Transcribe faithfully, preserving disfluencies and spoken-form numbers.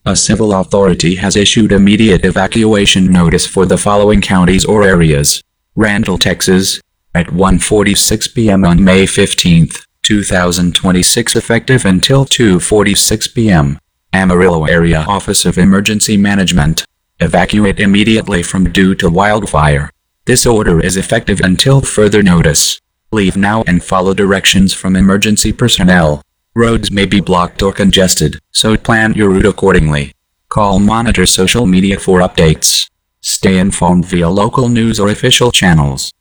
A civil authority has issued immediate evacuation notice for the following counties or areas. Randall, Texas, at one forty-six p m on May fifteenth, two thousand twenty-six, effective until two forty-six p m Amarillo Area Office of Emergency Management. Evacuate immediately from due to wildfire. This order is effective until further notice. Leave now and follow directions from emergency personnel. Roads may be blocked or congested, so plan your route accordingly. Call Monitor social media for updates. Stay informed via local news or official channels.